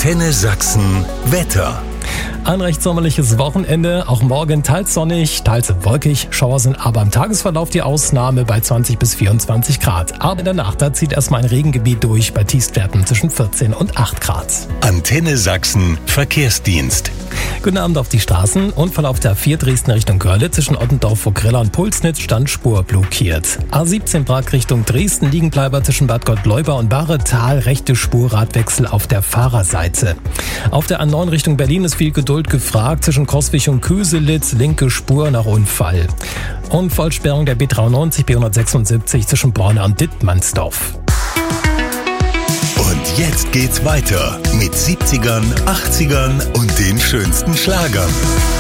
Antenne Sachsen Wetter. Ein recht sommerliches Wochenende, auch morgen teils sonnig, teils wolkig. Schauer sind aber im Tagesverlauf die Ausnahme bei 20 bis 24 Grad. Aber in der Nacht, da zieht erstmal ein Regengebiet durch bei Tiefstwerten zwischen 14 und 8 Grad. Antenne Sachsen Verkehrsdienst. Guten Abend auf die Straßen. Unfall auf der A4 Dresden Richtung Görlitz zwischen Ottendorf, Vogrilla und Pulsnitz, Standspur blockiert. A17 Prag Richtung Dresden, Liegenbleiber zwischen Bad Gottleuba und Bahretal, rechte Spur, Radwechsel auf der Fahrerseite. Auf der A9 Richtung Berlin ist viel Geduld gefragt zwischen Coswig und Köselitz, linke Spur nach Unfall. Und Vollsperrung der B93, B176 zwischen Borna und Dittmannsdorf. Und jetzt geht's weiter mit 70ern, 80ern und den schönsten Schlagern.